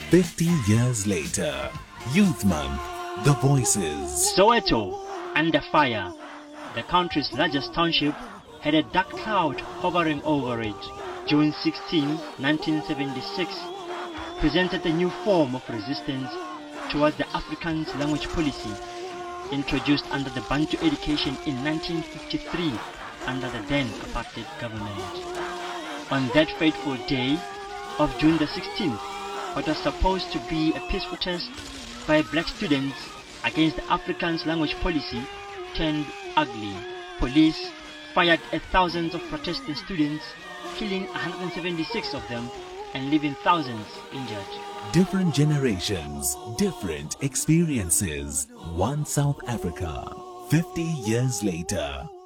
50 years later, Youth Month, the voices. Soweto, under fire. The country's largest township had a dark cloud hovering over it. June 16, 1976, presented a new form of resistance towards the Afrikaans language policy introduced under the Bantu education in 1953 under the then apartheid government. On that fateful day of June the 16th, what was supposed to be a peaceful test by black students against the Afrikaans language policy turned ugly. Police fired at thousands of protesting students, killing 176 of them and leaving thousands injured. Different generations, different experiences. One South Africa, 50 years later.